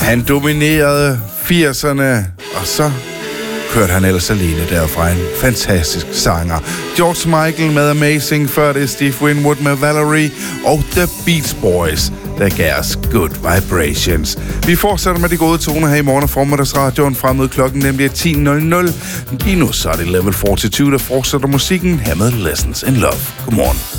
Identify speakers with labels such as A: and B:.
A: Han dominerede 80'erne, og så kørte han ellers alene derfra. En fantastisk sanger. George Michael med Amazing, før det Steve Winwood med Valerie, og The Beach Boys, der gav os Good Vibrations. Vi fortsætter med de gode toner her i morgen og formiddagsradioen frem mod klokken, nemlig 10.00. Lige nu så er det Level 42, der fortsætter musikken her med Lessons in Love. Godmorgen.